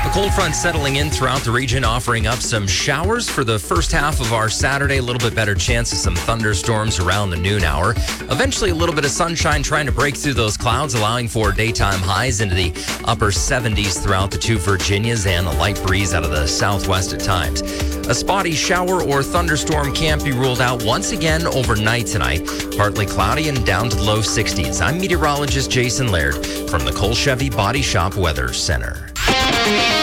A cold front settling in throughout the region, offering up some showers for the first half of our Saturday. A little bit better chance of some thunderstorms around the noon hour. Eventually, a little bit of sunshine trying to break through those clouds, allowing for daytime highs into the upper 70s throughout the two Virginias, and a light breeze out of the southwest at times. A spotty shower or thunderstorm can't be ruled out once again overnight tonight. Partly cloudy and down to the low 60s. I'm meteorologist Jason Laird from the Cole Chevy Body Shop Weather Center.